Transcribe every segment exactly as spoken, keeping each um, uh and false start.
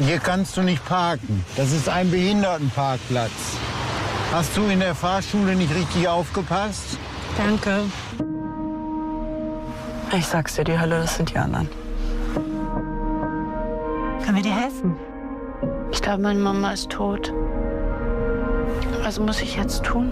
Hier kannst du nicht parken. Das ist ein Behindertenparkplatz. Hast du in der Fahrschule nicht richtig aufgepasst? Danke. Ich sag's dir, die Hölle, das sind die anderen. Können wir dir helfen? Ich glaube, meine Mama ist tot. Was muss ich jetzt tun?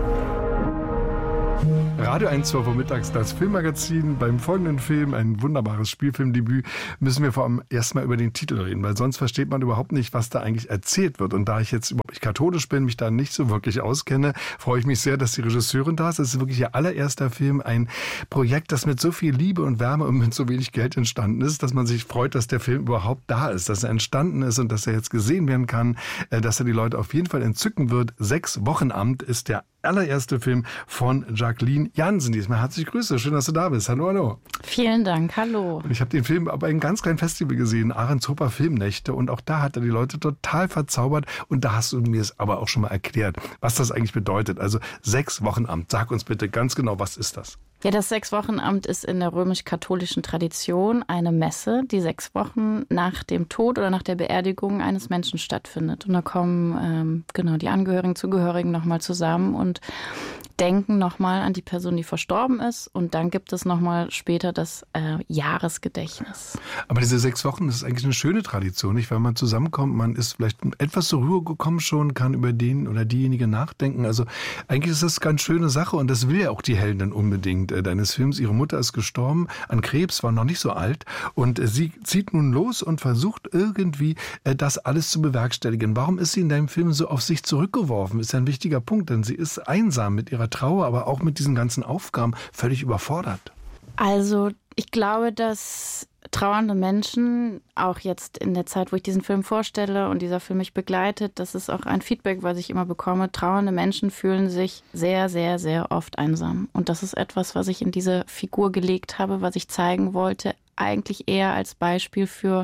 Radio eins Uhr vormittags, das Filmmagazin. Beim folgenden Film, ein wunderbares Spielfilmdebüt, müssen wir vor allem erstmal über den Titel reden, weil sonst versteht man überhaupt nicht, was da eigentlich erzählt wird. Und da ich jetzt überhaupt nicht katholisch bin, mich da nicht so wirklich auskenne, freue ich mich sehr, dass die Regisseurin da ist. Es ist wirklich ihr allererster Film, ein Projekt, das mit so viel Liebe und Wärme und mit so wenig Geld entstanden ist, dass man sich freut, dass der Film überhaupt da ist, dass er entstanden ist und dass er jetzt gesehen werden kann, dass er die Leute auf jeden Fall entzücken wird. Sechs Wochenamt ist der allererste Film von Jacqueline Jansen. Diesmal herzlich Grüße, schön, dass du da bist. Hallo, hallo. Vielen Dank, hallo. Ich habe den Film bei einem ganz kleinen Festival gesehen, Ahrenshofer Filmnächte, und auch da hat er die Leute total verzaubert und da hast du mir es aber auch schon mal erklärt, was das eigentlich bedeutet. Also sechs Wochenamt, sag uns bitte ganz genau, was ist das? Ja, das Sechswochenamt ist in der römisch-katholischen Tradition eine Messe, die sechs Wochen nach dem Tod oder nach der Beerdigung eines Menschen stattfindet. Und da kommen ähm, genau die Angehörigen, Zugehörigen nochmal zusammen und denken nochmal an die Person, die verstorben ist. Und dann gibt es nochmal später das äh, Jahresgedächtnis. Aber diese sechs Wochen, das ist eigentlich eine schöne Tradition, nicht? Weil man zusammenkommt, man ist vielleicht etwas zur Ruhe gekommen schon, kann über den oder diejenige nachdenken. Also eigentlich ist das eine ganz schöne Sache und das will ja auch die Heldin unbedingt äh, deines Films. Ihre Mutter ist gestorben an Krebs, war noch nicht so alt und äh, sie zieht nun los und versucht irgendwie äh, das alles zu bewerkstelligen. Warum ist sie in deinem Film so auf sich zurückgeworfen? Ist ja ein wichtiger Punkt, denn sie ist einsam mit ihrer Trauer, aber auch mit diesen ganzen Aufgaben völlig überfordert. Also ich glaube, dass trauernde Menschen, auch jetzt in der Zeit, wo ich diesen Film vorstelle und dieser Film mich begleitet, das ist auch ein Feedback, was ich immer bekomme, trauernde Menschen fühlen sich sehr, sehr, sehr oft einsam. Und das ist etwas, was ich in diese Figur gelegt habe, was ich zeigen wollte, eigentlich eher als Beispiel für: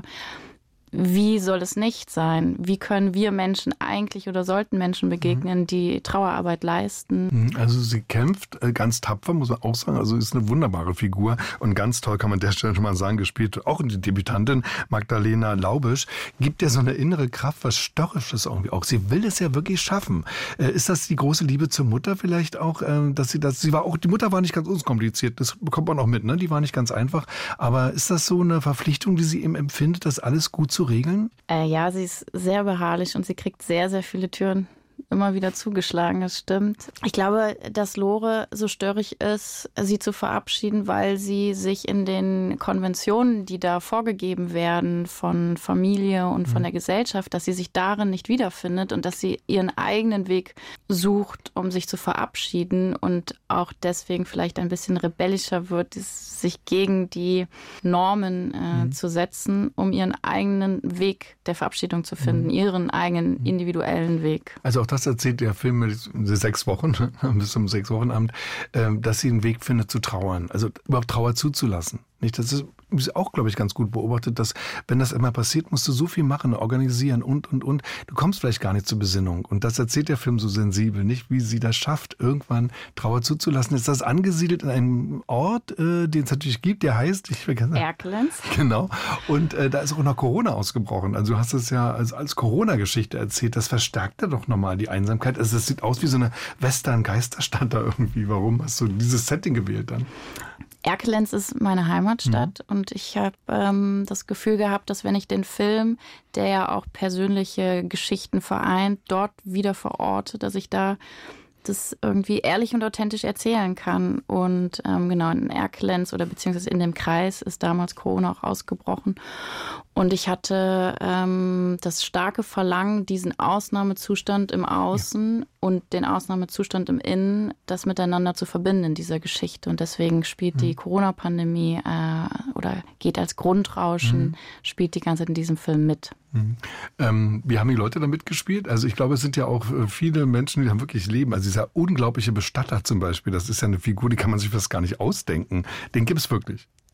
Wie soll es nicht sein? Wie können wir Menschen eigentlich oder sollten Menschen begegnen, die Trauerarbeit leisten? Also sie kämpft ganz tapfer, muss man auch sagen. Also ist eine wunderbare Figur und ganz toll, kann man an der Stelle schon mal sagen, gespielt. Auch die Debütantin Magdalena Laubisch gibt ja so eine innere Kraft, was Störrisches irgendwie auch. Sie will es ja wirklich schaffen. Ist das die große Liebe zur Mutter vielleicht auch, dass sie das, sie war auch, die Mutter war nicht ganz unkompliziert, das bekommt man auch mit, ne? Die war nicht ganz einfach. Aber ist das so eine Verpflichtung, die sie eben empfindet, das alles gut zu regeln? Äh, ja, sie ist sehr beharrlich und sie kriegt sehr, sehr viele Türen immer wieder zugeschlagen, das stimmt. Ich glaube, dass Lore so störrig ist, sie zu verabschieden, weil sie sich in den Konventionen, die da vorgegeben werden von Familie und von der Gesellschaft, dass sie sich darin nicht wiederfindet und dass sie ihren eigenen Weg sucht, um sich zu verabschieden und auch deswegen vielleicht ein bisschen rebellischer wird, sich gegen die Normen äh, mhm. zu setzen, um ihren eigenen Weg der Verabschiedung zu finden, mhm. ihren eigenen individuellen Weg. Also auch das erzählt der Film mit sechs Wochen, bis zum Sechs-Wochen-Amt, dass sie einen Weg findet zu trauern, also überhaupt Trauer zuzulassen. Nicht? Das ist auch, glaube ich, ganz gut beobachtet, dass, wenn das immer passiert, musst du so viel machen, organisieren und, und, und. Du kommst vielleicht gar nicht zur Besinnung. Und das erzählt der Film so sensibel, nicht? Wie sie das schafft, irgendwann Trauer zuzulassen. Ist das angesiedelt in einem Ort, äh, den es natürlich gibt, der heißt, ich vergesse. Erkelenz. Genau. Und äh, da ist auch noch Corona ausgebrochen. Also du hast es ja als, als Corona-Geschichte erzählt. Das verstärkt ja doch nochmal die Einsamkeit. Also es sieht aus wie so eine Western-Geisterstadt da irgendwie. Warum hast du dieses Setting gewählt dann? Erkelenz ist meine Heimatstadt mhm. und ich habe ähm, das Gefühl gehabt, dass wenn ich den Film, der ja auch persönliche Geschichten vereint, dort wieder verorte, dass ich da das irgendwie ehrlich und authentisch erzählen kann. Und ähm, genau in Erkelenz oder beziehungsweise in dem Kreis ist damals Corona auch ausgebrochen. Und ich hatte ähm, das starke Verlangen, diesen Ausnahmezustand im Außen ja. und den Ausnahmezustand im Innen, das miteinander zu verbinden in dieser Geschichte. Und deswegen spielt mhm. die Corona-Pandemie äh, oder geht als Grundrauschen, mhm. spielt die ganze Zeit in diesem Film mit. Mhm. Ähm, wie haben die Leute da mitgespielt? Also ich glaube, es sind ja auch viele Menschen, die da wirklich leben. Also dieser unglaubliche Bestatter zum Beispiel, das ist ja eine Figur, die kann man sich fast gar nicht ausdenken. Den gibt es wirklich.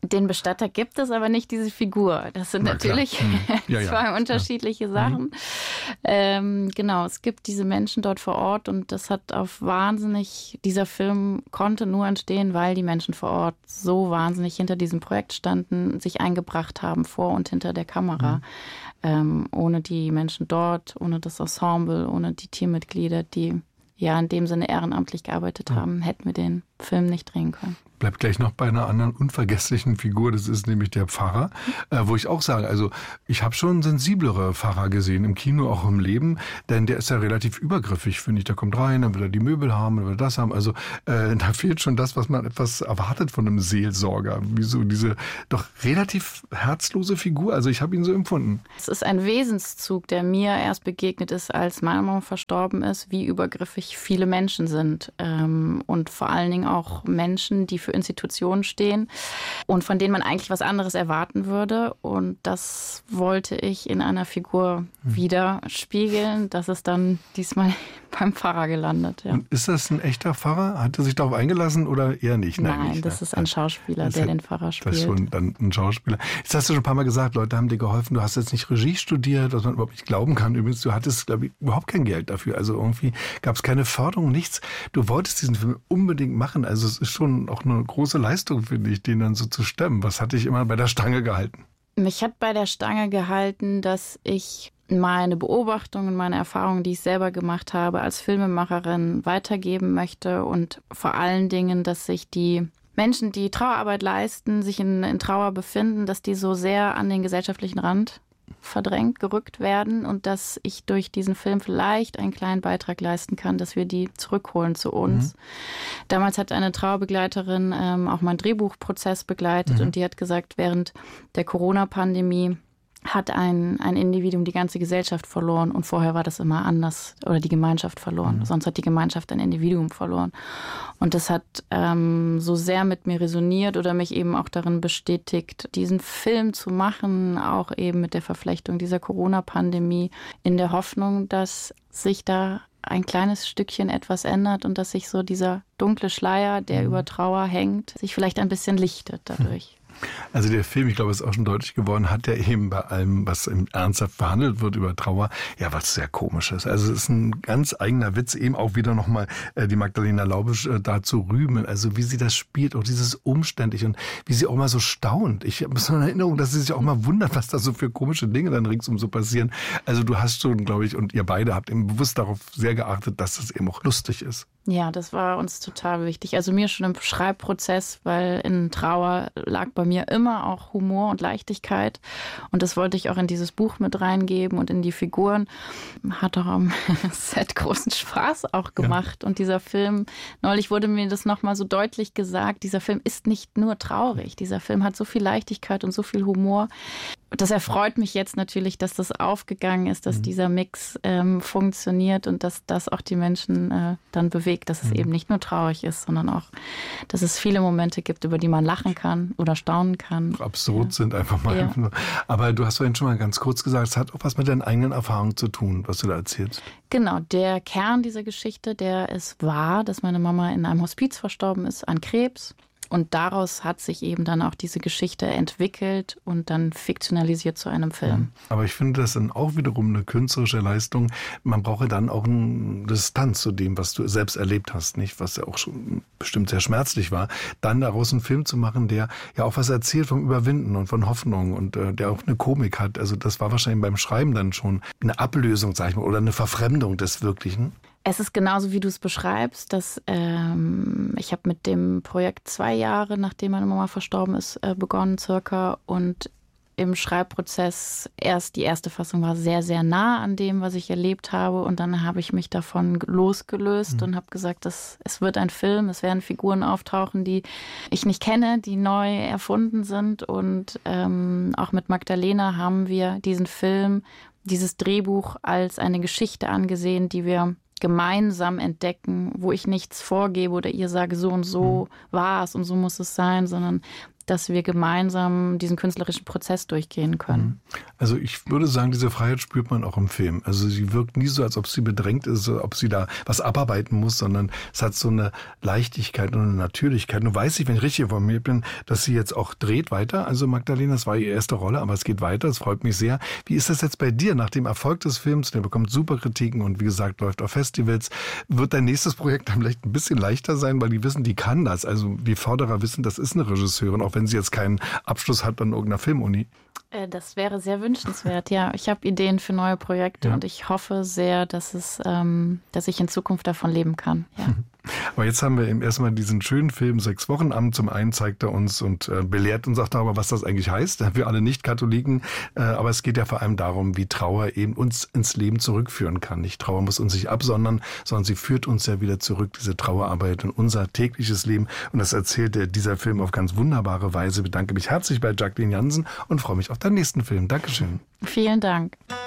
Den Bestatter gibt es, aber nicht diese Figur. Das sind Na, natürlich hm. ja, zwei ja, unterschiedliche ja. Sachen. Mhm. Ähm, genau, es gibt diese Menschen dort vor Ort und das hat auf wahnsinnig, dieser Film konnte nur entstehen, weil die Menschen vor Ort so wahnsinnig hinter diesem Projekt standen, sich eingebracht haben vor und hinter der Kamera. Mhm. Ähm, ohne die Menschen dort, ohne das Ensemble, ohne die Teammitglieder, die ja in dem Sinne ehrenamtlich gearbeitet mhm. haben, hätten wir den Film nicht drehen können. Bleibt gleich noch bei einer anderen unvergesslichen Figur, das ist nämlich der Pfarrer, äh, wo ich auch sage, also ich habe schon sensiblere Pfarrer gesehen, im Kino, auch im Leben, denn der ist ja relativ übergriffig, finde ich. Der kommt rein, dann will er die Möbel haben, dann will er das haben, also äh, da fehlt schon das, was man etwas erwartet von einem Seelsorger. Wieso diese doch relativ herzlose Figur, also ich habe ihn so empfunden. Es ist ein Wesenszug, der mir erst begegnet ist, als meine Mama verstorben ist, wie übergriffig viele Menschen sind ähm, und vor allen Dingen auch Menschen, die für Institutionen stehen und von denen man eigentlich was anderes erwarten würde. Und das wollte ich in einer Figur widerspiegeln. Das ist dann diesmal beim Pfarrer gelandet. Ja. Und ist das ein echter Pfarrer? Hat er sich darauf eingelassen oder eher nicht? Nein, Nein nicht, das ne? ist ein Schauspieler, das der hat, den Pfarrer spielt. Das ist schon dann ein Schauspieler. Jetzt hast du schon ein paar Mal gesagt, Leute haben dir geholfen. Du hast jetzt nicht Regie studiert, was man überhaupt nicht glauben kann. Übrigens, du hattest, glaube ich, überhaupt kein Geld dafür. Also irgendwie gab es keine Förderung, nichts. Du wolltest diesen Film unbedingt machen. Also es ist schon auch eine große Leistung, finde ich, den dann so zu stemmen. Was hat dich immer bei der Stange gehalten? Mich hat bei der Stange gehalten, dass ich meine Beobachtungen, meine Erfahrungen, die ich selber gemacht habe, als Filmemacherin weitergeben möchte und vor allen Dingen, dass sich die Menschen, die Trauerarbeit leisten, sich in, in Trauer befinden, dass die so sehr an den gesellschaftlichen Rand verdrängt, gerückt werden und dass ich durch diesen Film vielleicht einen kleinen Beitrag leisten kann, dass wir die zurückholen zu uns. Mhm. Damals hat eine Trauerbegleiterin ähm, auch meinen Drehbuchprozess begleitet mhm. und die hat gesagt, während der Corona-Pandemie hat ein, ein Individuum die ganze Gesellschaft verloren und vorher war das immer anders oder die Gemeinschaft verloren. Mhm. Sonst hat die Gemeinschaft ein Individuum verloren. Und das hat ähm, so sehr mit mir resoniert oder mich eben auch darin bestätigt, diesen Film zu machen, auch eben mit der Verflechtung dieser Corona-Pandemie, in der Hoffnung, dass sich da ein kleines Stückchen etwas ändert und dass sich so dieser dunkle Schleier, der mhm. über Trauer hängt, sich vielleicht ein bisschen lichtet dadurch. Also der Film, ich glaube, es ist auch schon deutlich geworden, hat ja eben bei allem, was ernsthaft verhandelt wird über Trauer, ja was sehr Komisches. Also es ist ein ganz eigener Witz, eben auch wieder nochmal äh, die Magdalena Laubisch äh, da zu rühmen, also wie sie das spielt, auch dieses umständlich und wie sie auch mal so staunt. Ich habe so eine Erinnerung, dass sie sich auch mal wundert, was da so für komische Dinge dann ringsum so passieren. Also du hast schon, glaube ich, und ihr beide habt eben bewusst darauf sehr geachtet, dass das eben auch lustig ist. Ja, das war uns total wichtig. Also mir schon im Schreibprozess, weil in Trauer lag bei mir immer auch Humor und Leichtigkeit. Und das wollte ich auch in dieses Buch mit reingeben und in die Figuren. Hat auch am Set großen Spaß auch gemacht. Ja. Und dieser Film, neulich wurde mir das nochmal so deutlich gesagt, dieser Film ist nicht nur traurig. Dieser Film hat so viel Leichtigkeit und so viel Humor. Das erfreut mich jetzt natürlich, dass das aufgegangen ist, dass mhm. dieser Mix ähm, funktioniert und dass das auch die Menschen äh, dann bewegt, dass es mhm. eben nicht nur traurig ist, sondern auch, dass es viele Momente gibt, über die man lachen kann oder staunen kann. Absurd ja. sind einfach mal. Ja. Aber du hast vorhin schon mal ganz kurz gesagt, es hat auch was mit deinen eigenen Erfahrungen zu tun, was du da erzählst. Genau, der Kern dieser Geschichte, der ist wahr, dass meine Mama in einem Hospiz verstorben ist an Krebs. Und daraus hat sich eben dann auch diese Geschichte entwickelt und dann fiktionalisiert zu einem Film. Aber ich finde das dann auch wiederum eine künstlerische Leistung. Man brauche dann auch eine Distanz zu dem, was du selbst erlebt hast, nicht? Was ja auch schon bestimmt sehr schmerzlich war. Dann daraus einen Film zu machen, der ja auch was erzählt vom Überwinden und von Hoffnung und äh, der auch eine Komik hat. Also das war wahrscheinlich beim Schreiben dann schon eine Ablösung, sag ich mal, oder eine Verfremdung des Wirklichen. Es ist genauso, wie du es beschreibst, dass ähm, ich habe mit dem Projekt zwei Jahre, nachdem meine Mama verstorben ist, äh, begonnen circa und im Schreibprozess erst die erste Fassung war sehr, sehr nah an dem, was ich erlebt habe und dann habe ich mich davon losgelöst mhm. und habe gesagt, dass es wird ein Film, es werden Figuren auftauchen, die ich nicht kenne, die neu erfunden sind und ähm, auch mit Magdalena haben wir diesen Film, dieses Drehbuch als eine Geschichte angesehen, die wir gemeinsam entdecken, wo ich nichts vorgebe oder ihr sage, so und so war es und so muss es sein, sondern dass wir gemeinsam diesen künstlerischen Prozess durchgehen können. Also ich würde sagen, diese Freiheit spürt man auch im Film. Also sie wirkt nie so, als ob sie bedrängt ist, ob sie da was abarbeiten muss, sondern es hat so eine Leichtigkeit und eine Natürlichkeit. Nun weiß ich, wenn ich richtig informiert bin, dass sie jetzt auch dreht weiter. Also Magdalena, das war ihre erste Rolle, aber es geht weiter. Das freut mich sehr. Wie ist das jetzt bei dir nach dem Erfolg des Films? Der bekommt super Kritiken und wie gesagt, läuft auf Festivals. Wird dein nächstes Projekt dann vielleicht ein bisschen leichter sein, weil die wissen, die kann das. Also die Förderer wissen, das ist eine Regisseurin, auch wenn sie jetzt keinen Abschluss hat an irgendeiner Filmuni. Das wäre sehr wünschenswert, ja. Ich habe Ideen für neue Projekte ja. und ich hoffe sehr, dass es, ähm, dass ich in Zukunft davon leben kann. Ja. Aber jetzt haben wir eben erstmal diesen schönen Film Sechs Wochen. Zum einen zeigt er uns und äh, belehrt uns auch darüber, was das eigentlich heißt, für alle Nicht-Katholiken. Äh, aber es geht ja vor allem darum, wie Trauer eben uns ins Leben zurückführen kann. Nicht Trauer muss uns nicht absondern, sondern sie führt uns ja wieder zurück, diese Trauerarbeit in unser tägliches Leben. Und das erzählt der, dieser Film auf ganz wunderbare Weise. Ich bedanke mich herzlich bei Jacqueline Jansen und freue mich auf den nächsten Film. Dankeschön. Vielen Dank.